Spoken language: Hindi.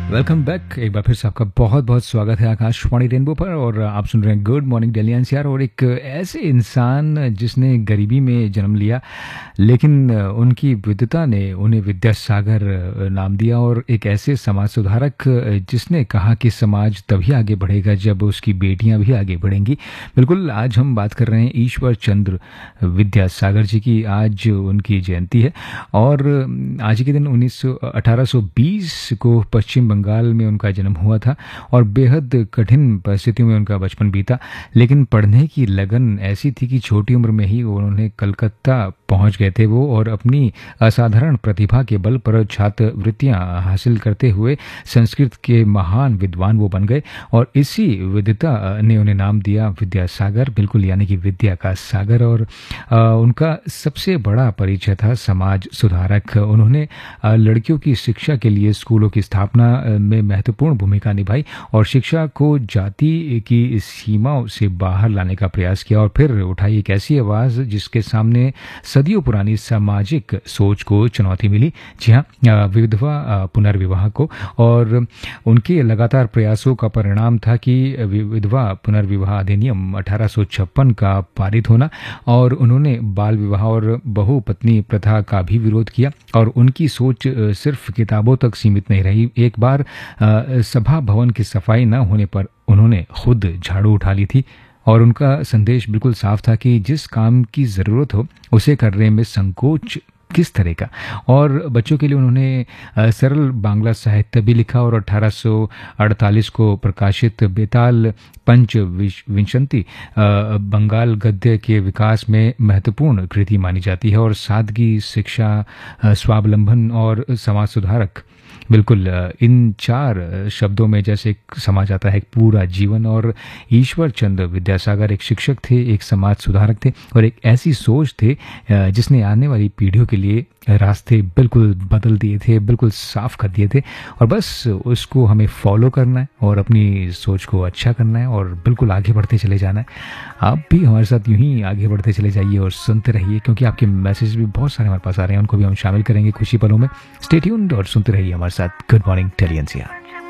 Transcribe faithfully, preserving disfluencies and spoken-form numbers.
Welcome back. एक बार फिर से आपका बहुत बहुत स्वागत है आकाशवाणी रेनबो पर और आप सुन रहे हैं गुड मॉर्निंग दिल्ली एनसीआर। और एक ऐसे इंसान जिसने गरीबी में जन्म लिया लेकिन उनकी विद्वता ने उन्हें विद्यासागर नाम दिया, और एक ऐसे समाज सुधारक जिसने कहा कि समाज तभी आगे बढ़ेगा जब उसकी बेटियां भी आगे बढ़ेंगी। बिल्कुल, आज हम बात कर रहे हैं ईश्वर चंद्र विद्यासागर जी की। आज उनकी जयंती है और आज के दिन उन्नीस सौ अठारह सौ बीस को पश्चिम बंगाल में उनका जन्म हुआ था और बेहद कठिन परिस्थितियों में उनका बचपन बीता। लेकिन पढ़ने की लगन ऐसी थी कि छोटी उम्र में ही उन्होंने कलकत्ता पहुंच गए थे वो, और अपनी असाधारण प्रतिभा के बल पर छात्रवृत्तियां हासिल करते हुए संस्कृत के महान विद्वान वो बन गए। और इसी विद्वता ने उन्हें नाम दिया विद्यासागर, बिल्कुल, यानी कि विद्या का सागर। और आ, उनका सबसे बड़ा परिचय था समाज सुधारक। उन्होंने आ, लड़कियों की शिक्षा के लिए स्कूलों की स्थापना में महत्वपूर्ण भूमिका निभाई और शिक्षा को जाति की सीमाओं से बाहर लाने का प्रयास किया। और फिर उठाई एक ऐसी आवाज जिसके सामने सदियों पुरानी सामाजिक सोच को चुनौती मिली, जी हाँ, विधवा पुनर्विवाह को। और उनके लगातार प्रयासों का परिणाम था कि विधवा पुनर्विवाह अधिनियम अठारह सौ छप्पन का पारित होना। और उन्होंने बाल विवाह और बहुपत्नी प्रथा का भी विरोध किया। और उनकी सोच सिर्फ किताबों तक सीमित नहीं रही। एक बार सभा भवन की सफाई न होने पर उन्होंने खुद झाड़ू उठा ली थी। और उनका संदेश बिल्कुल साफ था कि जिस काम की ज़रूरत हो उसे करने में संकोच किस तरह का। और बच्चों के लिए उन्होंने सरल बांग्ला साहित्य भी लिखा और अठारह सौ अड़तालीस को प्रकाशित बेताल पंच विंशति बंगाल गद्य के विकास में महत्वपूर्ण कृति मानी जाती है। और सादगी, शिक्षा, स्वावलंबन और समाज सुधारक, बिल्कुल, इन चार शब्दों में जैसे समा जाता है पूरा जीवन। और ईश्वर चंद्र विद्यासागर एक शिक्षक थे, एक समाज सुधारक थे और एक ऐसी सोच थे जिसने आने वाली पीढ़ियों के लिए रास्ते बिल्कुल बदल दिए थे, बिल्कुल साफ कर दिए थे। और बस उसको हमें फॉलो करना है और अपनी सोच को अच्छा करना है और बिल्कुल आगे बढ़ते चले जाना है। आप भी हमारे साथ यूं ही आगे बढ़ते चले जाइए और सुनते रहिए, क्योंकि आपके मैसेज भी बहुत सारे हमारे पास आ रहे हैं, उनको भी हम शामिल करेंगे खुशी पलों में। स्टे ट्यून्ड और सुनते रहिए हमारे साथ गुड मॉर्निंग दिल्ली एनसीआर।